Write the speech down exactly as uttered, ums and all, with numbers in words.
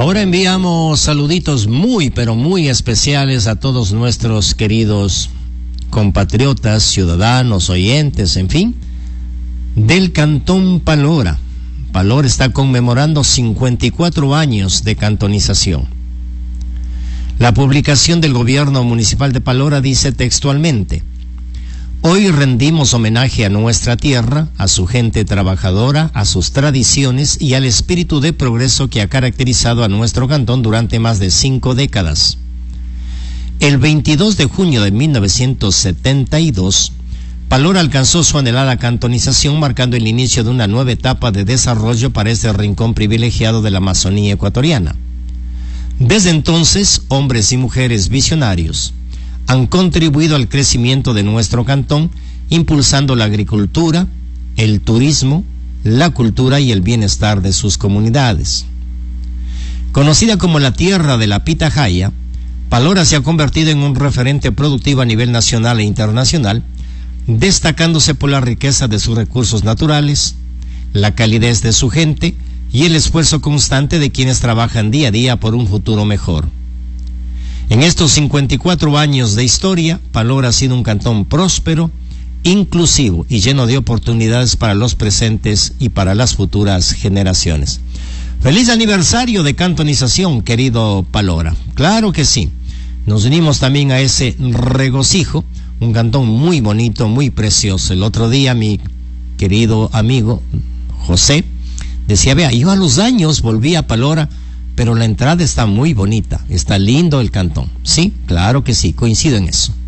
Ahora enviamos saluditos muy, pero muy especiales a todos nuestros queridos compatriotas, ciudadanos, oyentes, en fin, del Cantón Palora. Palora está conmemorando cincuenta y cuatro años de cantonización. La publicación del gobierno municipal de Palora dice textualmente: hoy rendimos homenaje a nuestra tierra, a su gente trabajadora, a sus tradiciones y al espíritu de progreso que ha caracterizado a nuestro cantón durante más de cinco décadas. El veintidós de junio de mil novecientos setenta y dos, Palora alcanzó su anhelada cantonización, marcando el inicio de una nueva etapa de desarrollo para este rincón privilegiado de la Amazonía ecuatoriana. Desde entonces, hombres y mujeres visionarios han contribuido al crecimiento de nuestro cantón, impulsando la agricultura, el turismo, la cultura y el bienestar de sus comunidades. Conocida como la tierra de la pitahaya, Palora se ha convertido en un referente productivo a nivel nacional e internacional, destacándose por la riqueza de sus recursos naturales, la calidez de su gente y el esfuerzo constante de quienes trabajan día a día por un futuro mejor. En estos cincuenta y cuatro años de historia, Palora ha sido un cantón próspero, inclusivo y lleno de oportunidades para los presentes y para las futuras generaciones. ¡Feliz aniversario de cantonización, querido Palora! Claro que sí. Nos unimos también a ese regocijo, un cantón muy bonito, muy precioso. El otro día mi querido amigo José decía, vea, yo a los años volví a Palora, pero la entrada está muy bonita, está lindo el cantón. Sí, claro que sí, coincido en eso.